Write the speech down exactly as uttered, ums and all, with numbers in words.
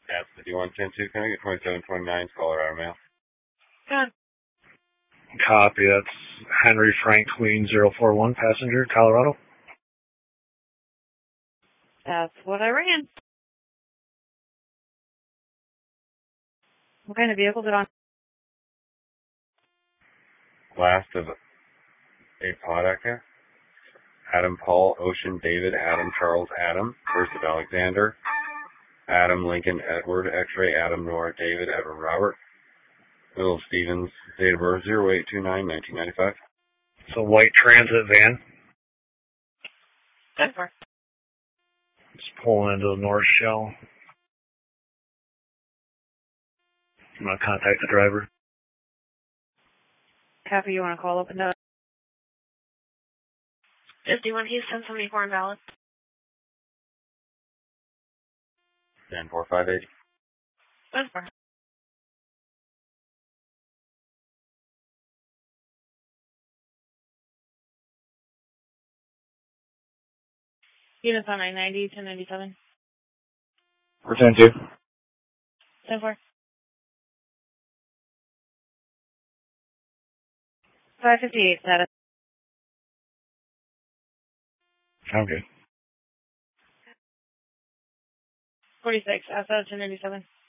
That's the D one ten two. Can I get twenty-seven twenty-nine Colorado mail? Good. Copy. That's Henry Frank Queen zero four one, passenger, Colorado. That's what I ran. What kind of vehicle is it on? Last of a Podaca. Adam Paul, Ocean, David, Adam, Charles, Adam. First of Alexander. Adam, Lincoln, Edward, X-ray, Adam, Nora, David, Edward, Robert. Will Stevens, date of birth zero eight two nine nineteen ninety-five. It's a white transit van. Good for. Just pulling into the North Shell. I'm going to contact the driver. Copy, you want to call up and down? fifty-one Houston, seventy-four invalid. ten four five eight. Good for. Units on nine ninety, ten ninety-seven. We're ten two. ten four. five fifty-eight status. Okay. forty-six, outside of ten ninety-seven.